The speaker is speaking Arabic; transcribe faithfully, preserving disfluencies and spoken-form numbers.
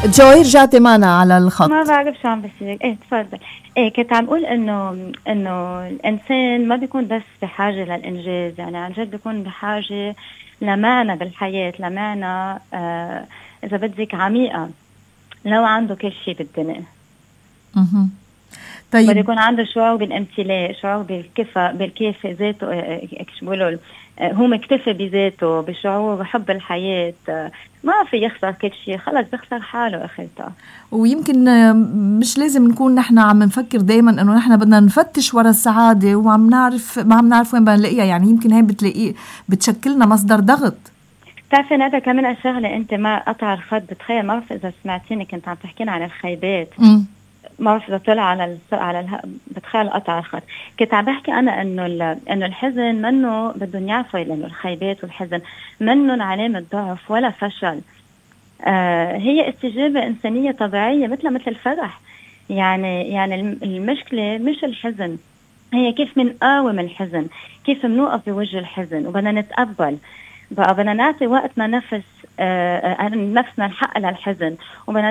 جوي رجعتي معنا على الخط. ما بعرف شو عم بصير. ايه تفضل. ايه كنت عم اقول انه انه الانسان ما بيكون بس بحاجه للانجاز، يعني عن جد بيكون بحاجه لمعنى بالحياه، لمعنى آه اذا بدك عميقه. لو عنده كل شيء بالدنيا اها بده طيب يكون عنده شعور بالامتلاء، شعور بالكفى بالكيف ذاته، شو بيقولوا، هو مكتفي بذاته، بشعور بحب الحياة. ما في يخسر كل شيء، خلص بيخسر حاله اخرتها. ويمكن مش لازم نكون نحن عم نفكر دايما انه نحن بدنا نفتش ورا السعادة وعم نعرف ما عم نعرف وين بدنا نلاقيها، يعني يمكن هي بتلاقيه بتشكلنا مصدر ضغط. بتعرفي هذا كمان شغلة، انت ما قطع الخط، بتخيل، ما بعرف اذا سمعتيني كنت عم تحكينا عن الخيبات. امم ما بعرف اذا طلع على ال على ال بتخيل قطع الخط. كنت عم بحكي انا انه انه الحزن منه بدهم يعرفوا انه الخيبات والحزن منه علامة ضعف ولا فشل. آه هي استجابة إنسانية طبيعية مثل مثل الفرح. يعني يعني المشكلة مش الحزن، هي كيف منقاوم الحزن، كيف منوقف بوجه الحزن وبدنا نتقبل. بقى بدنا نعطي وقتنا نفس آه نفسنا الحق للحزن، وبدنا